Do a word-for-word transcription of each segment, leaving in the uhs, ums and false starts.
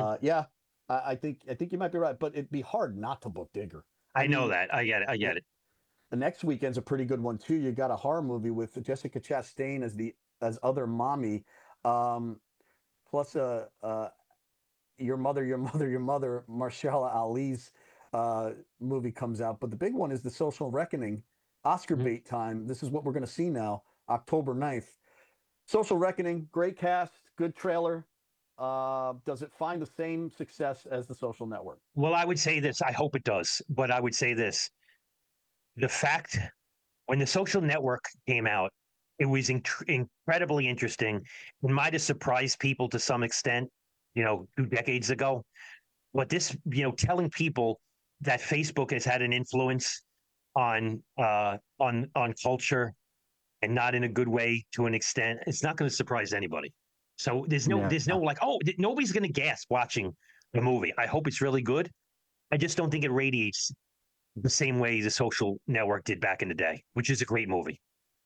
uh, yeah, I, I think I think you might be right, but it'd be hard not to book Digger. I I know mean, that. I get it. I the, get it. the next weekend's a pretty good one too. You got a horror movie with Jessica Chastain as the as other mommy, um, plus a, uh your mother, your mother, your mother, Marshala Ali's uh, movie comes out. But the big one is The Social Reckoning, Oscar Mhm. bait time. This is what we're going to see now, October ninth. Social Reckoning, great cast, good trailer. Uh, does it find the same success as The Social Network? Well, I would say this. I hope it does, but I would say this: the fact when the Social Network came out, it was inc- incredibly interesting and might have surprised people to some extent. You know, two decades ago, but this, you know, telling people that Facebook has had an influence on uh, on on culture and not in a good way to an extent, it's not going to surprise anybody. So there's no Yeah. there's no like, oh, nobody's going to gasp watching the movie. I hope it's really good. I just don't think it radiates the same way the Social Network did back in the day, which is a great movie.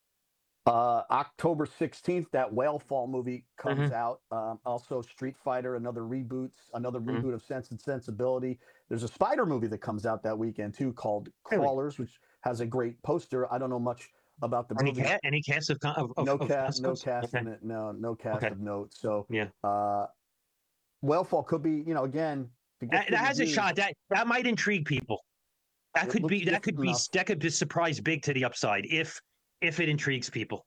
Uh, October sixteenth, that Whale Fall movie comes Hmm. out. Um, also, Street Fighter, another reboot, another Hmm. reboot of Sense and Sensibility. There's a Spider movie that comes out that weekend too called Really, Crawlers, which has a great poster. I don't know much about the any movie. cat any cast of of, of, No of cat, no consequence? cast Okay, in it. No, no cast okay, of note. So, yeah. uh, Whale Fall could be, you know, again, to get That, good that has a reviews. shot. That that might intrigue people. That It could looks be that different could be enough. that could be surprise big to the upside if if it intrigues people.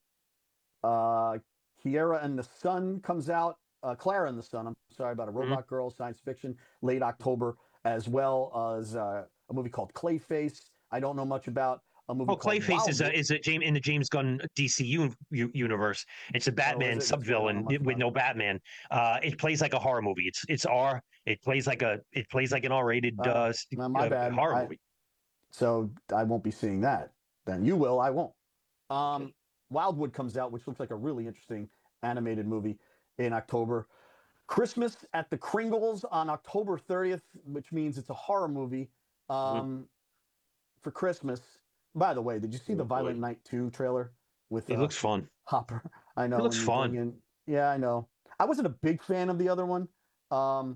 Uh, Kiera and the Sun comes out. Uh, Clara and the Sun. I'm sorry about a Hmm. robot girl, science fiction, late October, as well as uh, a movie called Clayface. I don't know much about a movie Oh, called Clayface is a Wildwood. is a James in the James Gunn D C U, u- universe. It's a Oh, is Batman it? That's why I don't know much subvillain with about no it. Batman. Uh, it plays like a horror movie. It's it's R. It plays like a it plays like an R rated Uh, uh, no, my uh, bad. horror I movie. so I won't be seeing that. Then you will. I won't. Um, Wildwood comes out, which looks like a really interesting animated movie in October. Christmas at the Kringles on October thirtieth, which means it's a horror movie Mhm. um, for Christmas. By the way, did you see the Oh Violent boy, Night two trailer with it uh, looks fun. Hopper? I It know, looks and you bring fun. in, yeah, I know. I wasn't a big fan of the other one, um,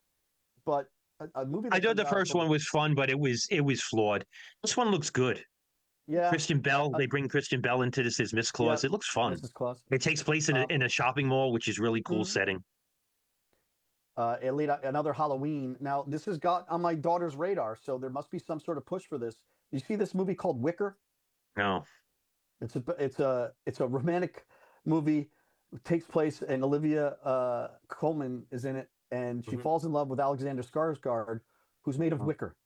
but a, a movie I that thought comes the out first October, one was fun, but it was it was flawed. This one looks good. yeah, Christian uh, Bell, uh, they bring Christian Bell into this as Miss yeah, Claus. It looks fun. missus Claus. It takes place in a, Uh, in a shopping mall, which is really cool mhm. setting. uh, Elita, another Halloween. Now, this has got on my daughter's radar, so there must be some sort of push for this. You see this movie called Wicker? No. It's a it's a it's a romantic movie. It takes place, and Olivia uh, Colman is in it, and she Mhm. falls in love with Alexander Skarsgård, who's made of wicker.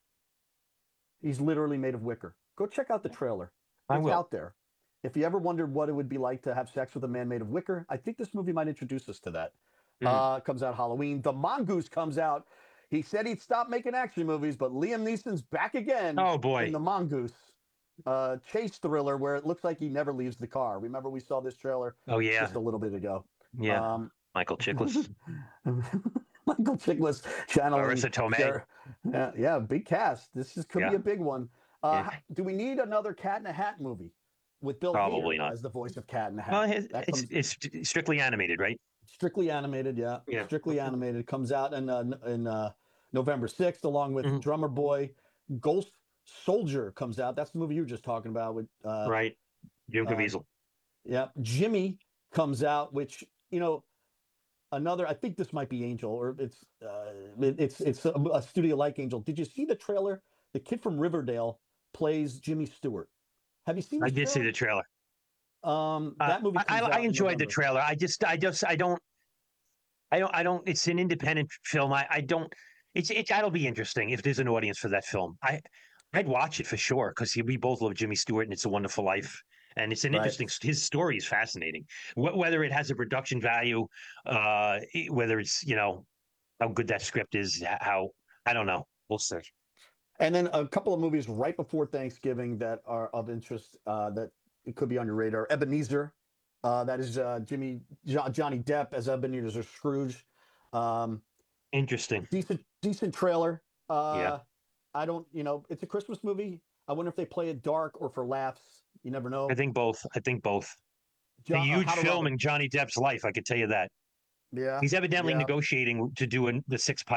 He's literally made of wicker. Go check out the trailer. I It's will. out there. If you ever wondered what it would be like to have sex with a man made of wicker, I think this movie might introduce us to that. Mm. Uh, comes out Halloween. The Mongoose comes out. He said he'd stop making action movies, but Liam Neeson's back again Oh in boy. The Mongoose, uh, chase thriller where it looks like he never leaves the car. Remember, we saw this trailer Oh just yeah. a little bit ago. Yeah. Um, Michael Chiklis. Michael Chiklis channeling Marissa Tomei. Sheriff. Yeah, yeah, big cast. This is, could be Yeah. a big one. Uh, Yeah. ho- do we need another Cat in a Hat movie with Bill Hader Probably not. as the voice of Cat in a Well, Hat? it's That it's, comes it's strictly animated, right? strictly animated. Yeah, Yeah. strictly Okay. animated. Comes out in uh, in uh, November sixth, along with Hmm. Drummer Boy. Ghost Soldier comes out. That's the movie you were just talking about with uh, Right. Jim uh, Caviezel. yeah. Jimmy comes out, which you know another. I think this might be Angel, or it's uh, it, it's it's a, a studio like Angel. Did you see the trailer? The kid from Riverdale plays Jimmy Stewart. Have you seen I this did see trailer? the trailer. Um, Uh, that movie I, I comes I out in enjoyed the November. trailer. I just I just I don't I don't I don't. It's an independent film. I I don't. It's it. That'll be interesting if there's an audience for that film. I I'd watch it for sure because we both love Jimmy Stewart and It's a Wonderful Life. And it's an Right. interesting. His story is fascinating. Wh- whether it has a production value, uh, whether it's you know how good that script is, how I don't know. We'll see. And then a couple of movies right before Thanksgiving that are of interest uh, that it could be on your radar. Ebenezer, uh, that is uh, Jimmy jo- Johnny Depp as Ebenezer Scrooge. Um, Interesting. decent decent trailer. Yeah, Uh, I don't, you know, it's a Christmas movie. I wonder if they play it dark or for laughs. You never I know. think both. I think both. It's a John, uh, huge How to film Rob a in Johnny Depp's life. I could tell you that. yeah He's evidently yeah negotiating to do a, the six